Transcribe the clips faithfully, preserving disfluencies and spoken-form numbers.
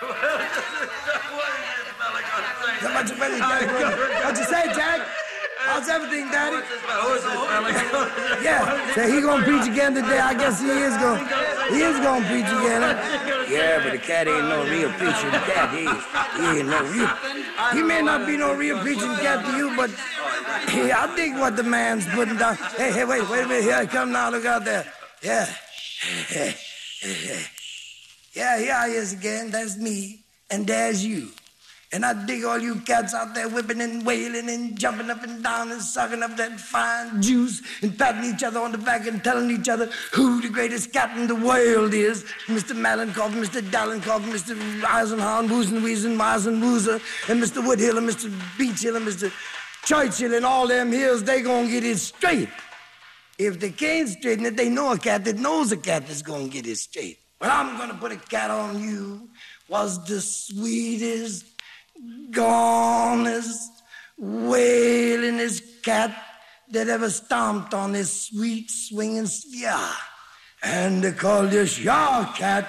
What you, what you say, Jack? How's everything, Daddy? Yeah, so he gonna preach again today. I guess he is gonna, he is gonna preach again. Huh? Yeah, but the cat ain't no real preacher. The cat, he, he ain't no real. He may not be no real preaching cat to you, but hey, I dig what the man's putting down. Hey, hey, wait, wait a minute. Here I come now. Look out there. Yeah. Yeah, here I is again. That's me, and there's you. And I dig all you cats out there whipping and wailing and jumping up and down and sucking up that fine juice and patting each other on the back and telling each other who the greatest cat in the world is. Mister Malenkov, Mister Dalenkov, Mister Eisenhower, Woozen, Weezen, Meisen, Woozer, and Mister Woodhill and Mister Beachhill and Mister Churchill and all them hills, they gonna get it straight. If they can't straighten it, they know a cat that knows a cat that's gonna get it straight. Well, I'm gonna put a cat on you. Was the sweetest, gonest, wailingest cat that ever stomped on this sweet swinging sphere. And they called this your cat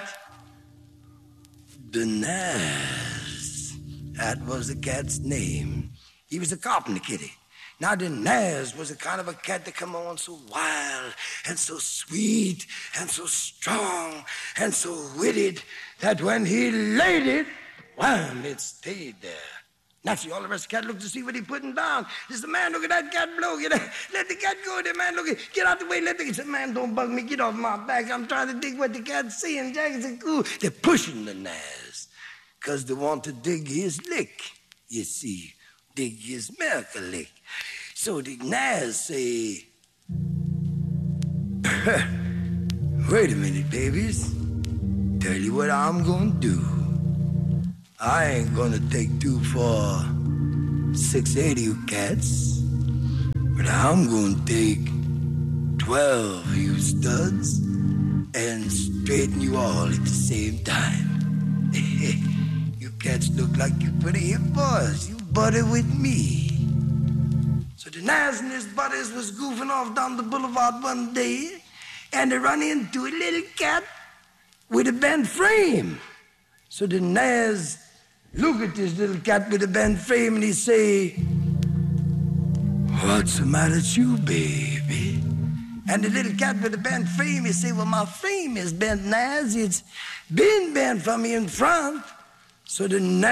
the Naz. That was the cat's name. He was a carpenter kitty. Now the Naz was the kind of a cat that come on so wild and so sweet and so strong and so witty that when he laid it, wham, it stayed there. Naturally, all the rest of the cat looked to see what he putting down. This the man, look at that cat blow. Get that, let the cat go there, man. Look at, get out the way. Let the cat. Man, don't bug me. Get off my back. I'm trying to dig what the cat's seeing. Jack is cool. They're pushing the Naz because they want to dig his lick. You see, dig his milk a lick. So the Naz say, wait a minute, babies. Tell you what I'm gonna do. I ain't gonna take two for six eighty you cats, but I'm gonna take twelve of you studs and straighten you all at the same time. You cats look like you pretty hip boys. You buddy with me. So the Naz and his buddies was goofing off down the boulevard one day, and they run into a little cat with a bent frame. So the Naz look at this little cat with a bent frame and he say, what's the matter with you, baby? And the little cat with the bent frame, he say, well, my frame is bent, Naz. It's been bent from me in front. So the Naz